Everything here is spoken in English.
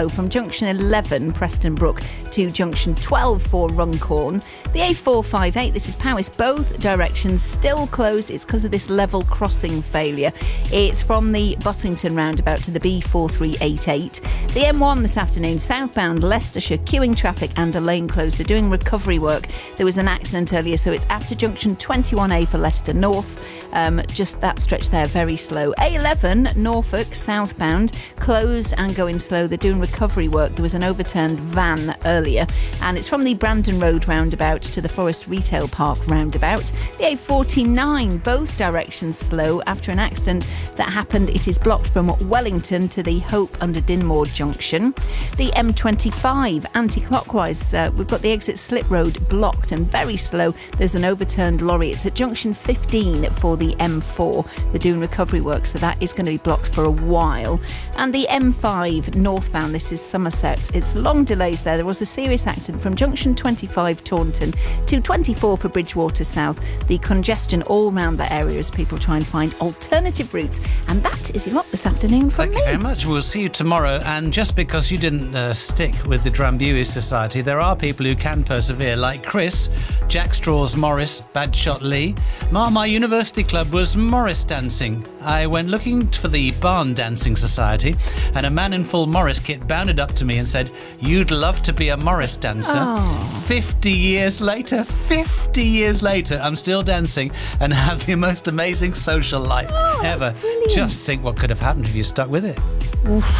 slow from junction 11, Preston Brook, to junction 12 for Runcorn. The A458, this is Powys, both directions still closed. It's because of this level crossing failure. It's from the Buttington roundabout to the B4388. The M1 this afternoon, southbound Leicestershire, queuing traffic and a lane closed. They're doing recovery work. There was an accident earlier, so it's after junction 21A for Leicester North. Just that stretch there, very slow. A11, Norfolk, southbound, closed and going slow. They're doing recovery work. There was an overturned van earlier, and it's from the Brandon Road roundabout to the Forest Retail Park roundabout. The A49, both directions slow after an accident that happened. It is blocked from Wellington to the Hope under Dinmore junction. The M25, anti-clockwise, we've got the exit Slip Road blocked and very slow. There's an overturned lorry. It's at junction 15 for the M4. They're doing recovery work, so that is going to be blocked for a while. And the M5 northbound, this is Somerset. It's long delays there. There was a serious accident from junction 25 Taunton to 24 for Bridgewater South. The congestion all round that area as people try and find alternative routes. And that is your lot this afternoon from me. Thank you very much. We'll see you tomorrow. And just because you didn't stick with the Drambuie Society, there are people who can persevere, like Chris, Jack Straws Morris, Badshot Lee. My university club was Morris dancing. I went looking for the Barn Dancing Society, and a man in full Morris kit bounded up to me and said, "You'd love to be a Morris dancer." Oh. 50 years later, I'm still dancing and have the most amazing social life ever. Brilliant. Just think what could have happened if you stuck with it. Oof.